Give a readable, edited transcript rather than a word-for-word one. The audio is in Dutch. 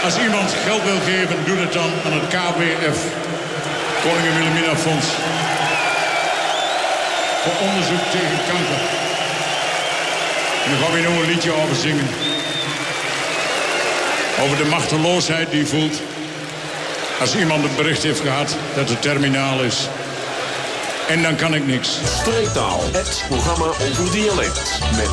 Als iemand geld wil geven, doe het dan aan het KWF. Koningin Wilhelmina Fonds. Voor onderzoek tegen kanker. En daar gaan we nog een liedje over zingen. Over de machteloosheid die je voelt. Als iemand het bericht heeft gehad dat het terminaal is. En dan kan ik niks. Streektaal, het programma over dialect. Met